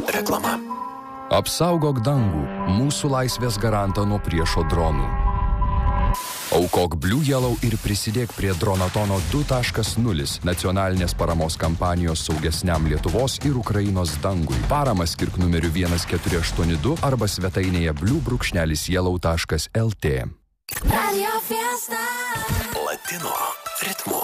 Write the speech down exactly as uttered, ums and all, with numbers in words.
Reklama. Apsaugok dangų, mūsų laisvės garantą nuo priešo dronų. Aukok Blue Yellow ir prisidėk prie Dronatono du taškas nulis nacionalinės paramos kampanijos saugesniam Lietuvos ir Ukrainos dangui. Paramą skirk numeriu vienas keturi aštuoni du arba svetainėje blue brūkšnelis yellow taškas lt. Latino ritmu.